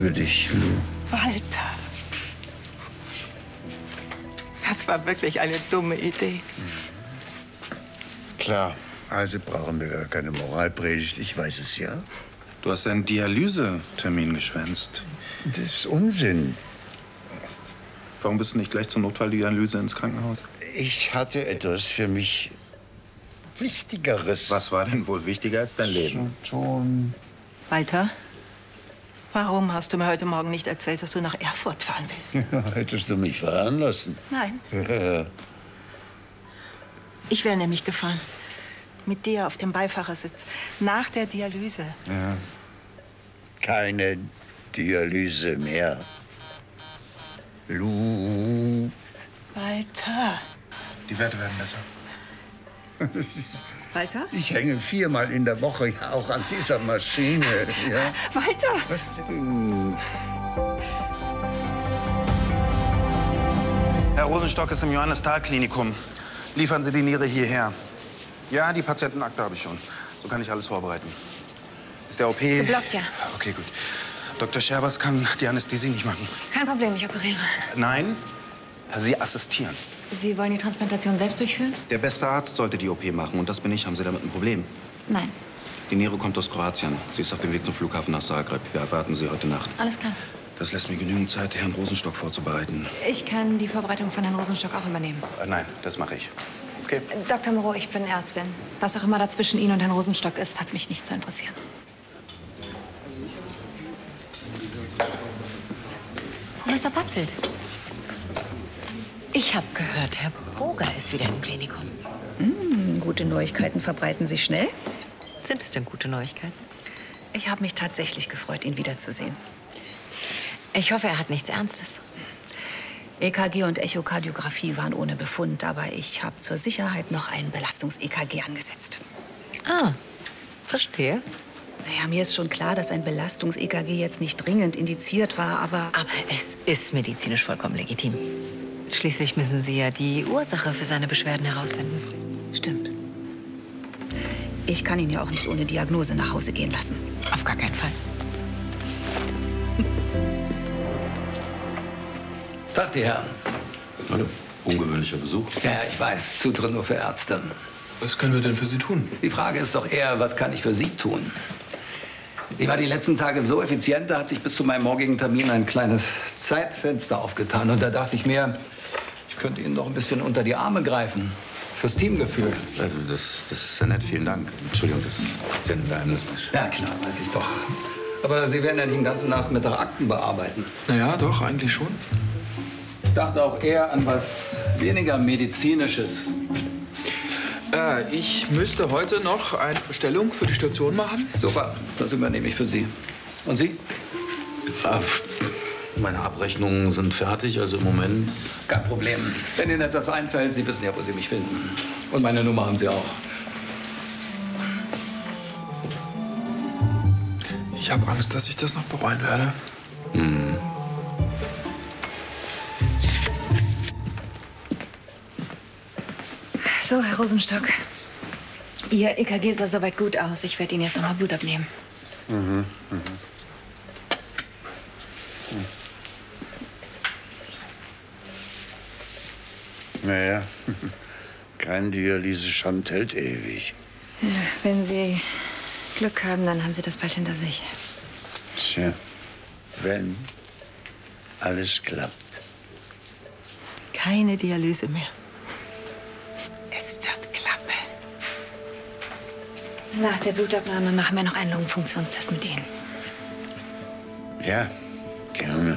für dich, Lou. Walter. Das war wirklich eine dumme Idee. Klar, also brauchen wir gar keine Moralpredigt. Ich weiß es ja. Du hast einen Dialysetermin geschwänzt. Das ist Unsinn. Warum bist du nicht gleich zur Notfalldialyse ins Krankenhaus? Ich hatte etwas für mich Wichtigeres. Was war denn wohl wichtiger als dein Leben? Schon. Walter, warum hast du mir heute Morgen nicht erzählt, dass du nach Erfurt fahren willst? Ja, hättest du mich fahren lassen? Nein. Ich wäre nämlich gefahren. Mit dir auf dem Beifahrersitz. Nach der Dialyse. Ja. Keine Dialyse mehr. Lou. Walter. Die Werte werden besser. Walter? Ich hänge 4-mal in der Woche auch an dieser Maschine. Ja? Walter! Was denn? Herr Rosenstock ist im Johannes-Thal-Klinikum. Liefern Sie die Niere hierher. Ja, die Patientenakte habe ich schon. So kann ich alles vorbereiten. Ist der OP... Geblockt, ja. Okay, gut. Dr. Scherbers kann die Anästhesie nicht machen. Kein Problem, ich operiere. Nein, Sie assistieren. Sie wollen die Transplantation selbst durchführen? Der beste Arzt sollte die OP machen. Und das bin ich. Haben Sie damit ein Problem? Nein. Die Niere kommt aus Kroatien. Sie ist auf dem Weg zum Flughafen nach Zagreb. Wir erwarten Sie heute Nacht. Alles klar. Das lässt mir genügend Zeit, Herrn Rosenstock vorzubereiten. Ich kann die Vorbereitung von Herrn Rosenstock auch übernehmen. Nein, das mache ich. Okay. Dr. Moreau, ich bin Ärztin. Was auch immer da zwischen Ihnen und Herrn Rosenstock ist, hat mich nicht zu interessieren. Professor Patzelt. Ich habe gehört, Herr Boger ist wieder im Klinikum. Gute Neuigkeiten verbreiten sich schnell. Sind es denn gute Neuigkeiten? Ich habe mich tatsächlich gefreut, ihn wiederzusehen. Ich hoffe, er hat nichts Ernstes. EKG und Echokardiographie waren ohne Befund, aber ich habe zur Sicherheit noch ein Belastungs-EKG angesetzt. Ah, verstehe. Naja, mir ist schon klar, dass ein Belastungs-EKG jetzt nicht dringend indiziert war, aber... Aber es ist medizinisch vollkommen legitim. Schließlich müssen Sie ja die Ursache für seine Beschwerden herausfinden. Stimmt. Ich kann ihn ja auch nicht ohne Diagnose nach Hause gehen lassen. Auf gar keinen Fall. Tag, die Herren. Hallo. Ungewöhnlicher Besuch. Ja, ich weiß. Zutritt nur für Ärzte. Was können wir denn für Sie tun? Die Frage ist doch eher, was kann ich für Sie tun? Ich war die letzten Tage so effizient, da hat sich bis zu meinem morgigen Termin ein kleines Zeitfenster aufgetan. Und da dachte ich mir, ich könnte Ihnen doch ein bisschen unter die Arme greifen. Fürs Teamgefühl. Das ist sehr nett, vielen Dank. Entschuldigung, das Patientengeheimnis. Ja, klar, weiß ich doch. Aber Sie werden ja nicht den ganzen Nachmittag Akten bearbeiten. Naja, doch, eigentlich schon. Ich dachte auch eher an was weniger Medizinisches. Ich müsste heute noch eine Bestellung für die Station machen. Super, das übernehme ich für Sie. Und Sie? Meine Abrechnungen sind fertig, also im Moment. Kein Problem. Wenn Ihnen etwas einfällt, Sie wissen ja, wo Sie mich finden. Und meine Nummer haben Sie auch. Ich habe Angst, dass ich das noch bereuen werde. So, Herr Rosenstock. Ihr EKG sah soweit gut aus. Ich werde Ihnen jetzt noch mal Blut abnehmen. Naja, kein Dialyse-Schand hält ewig. Ja, wenn Sie Glück haben, dann haben Sie das bald hinter sich. Tja, wenn alles klappt. Keine Dialyse mehr. Es wird klappen. Nach der Blutabnahme machen wir noch einen Lungenfunktionstest mit Ihnen. Ja, gerne.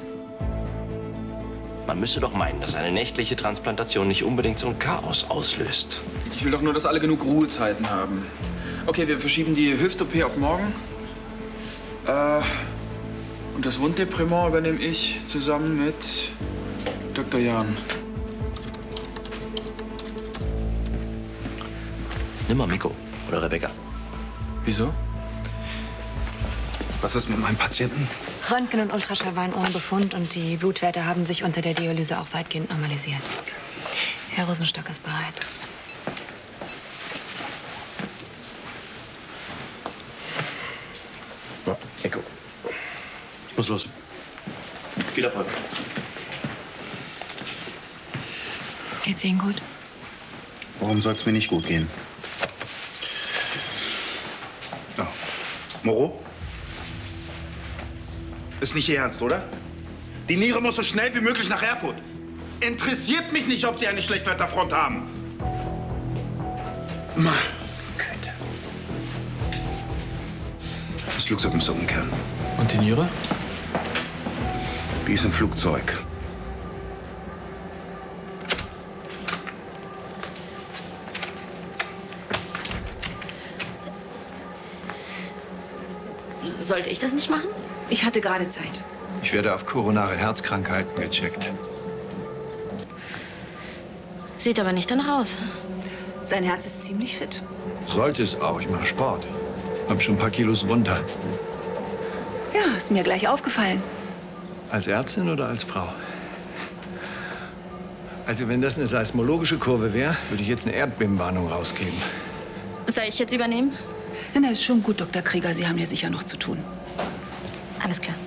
Man müsste doch meinen, dass eine nächtliche Transplantation nicht unbedingt so ein Chaos auslöst. Ich will doch nur, dass alle genug Ruhezeiten haben. Okay, wir verschieben die Hüft-OP auf morgen. Und das Wunddeprimant übernehme ich zusammen mit Dr. Jahn. Nimm mal Miko oder Rebecca. Wieso? Was ist mit meinem Patienten? Röntgen und Ultraschall waren ohne Befund und die Blutwerte haben sich unter der Dialyse auch weitgehend normalisiert. Herr Rosenstock ist bereit. Miko, ich muss muss los. Viel Erfolg. Geht's Ihnen gut? Warum soll es mir nicht gut gehen? Oh. Moreau? Ist nicht Ihr Ernst, oder? Die Niere muss so schnell wie möglich nach Erfurt. Interessiert mich nicht, ob Sie eine Schlechtwetterfront haben. Mann. Güte. Das Flugzeug müsste umkehren. Und die Niere? Die ist im Flugzeug. Sollte ich das nicht machen? Ich hatte gerade Zeit. Ich werde auf koronare Herzkrankheiten gecheckt. Sieht aber nicht danach aus. Sein Herz ist ziemlich fit. Sollte es auch. Ich mache Sport. Hab schon ein paar Kilos runter. Ja, ist mir gleich aufgefallen. Als Ärztin oder als Frau? Also wenn das eine seismologische Kurve wäre, würde ich jetzt eine Erdbebenwarnung rausgeben. Soll ich jetzt übernehmen? Na, ist schon gut, Dr. Krieger. Sie haben ja sicher noch zu tun. Alles klar.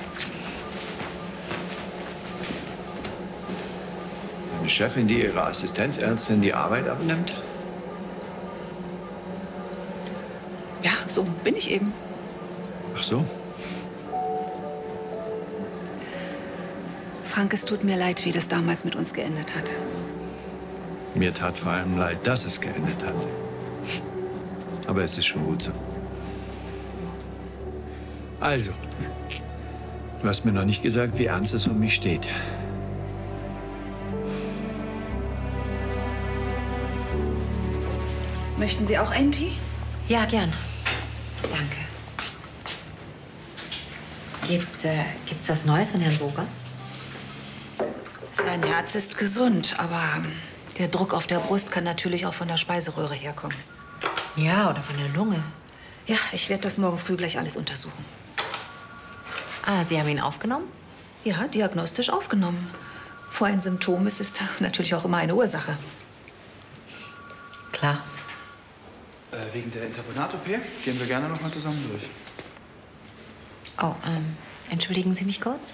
Eine Chefin, die ihrer Assistenzärztin die Arbeit abnimmt? Ja, so bin ich eben. Ach so. Frank, es tut mir leid, wie das damals mit uns geendet hat. Mir tat vor allem leid, dass es geendet hat. Aber es ist schon gut so. Also, du hast mir noch nicht gesagt, wie ernst es um mich steht. Möchten Sie auch einen Tee? Ja, gern. Danke. Gibt's was Neues von Herrn Boger? Sein Herz ist gesund, aber der Druck auf der Brust kann natürlich auch von der Speiseröhre herkommen. Ja, oder von der Lunge. Ja, ich werde das morgen früh gleich alles untersuchen. Ah, Sie haben ihn aufgenommen? Ja, diagnostisch aufgenommen. Vor ein Symptom ist es natürlich auch immer eine Ursache. Klar. Wegen der Interponat-OP gehen wir gerne noch mal zusammen durch. Oh, entschuldigen Sie mich kurz?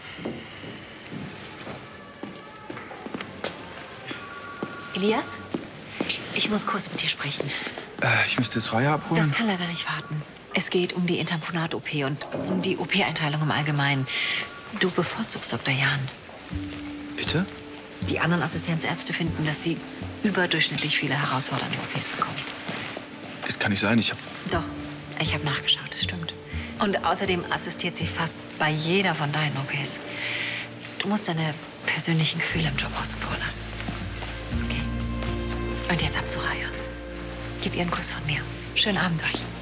Elias? Ich muss kurz mit dir sprechen. Ich müsste jetzt Raya abholen. Das kann leider nicht warten. Es geht um die Interponat-OP und um die OP-Einteilung im Allgemeinen. Du bevorzugst Dr. Jahn. Bitte? Die anderen Assistenzärzte finden, dass sie überdurchschnittlich viele herausfordernde OPs bekommen. Das kann nicht sein. Doch, ich habe nachgeschaut, das stimmt. Und außerdem assistiert sie fast bei jeder von deinen OPs. Du musst deine persönlichen Gefühle im Job außen vor lassen. Okay. Und jetzt ab zu Raya. Gib ihr einen Kuss von mir. Schönen Abend euch.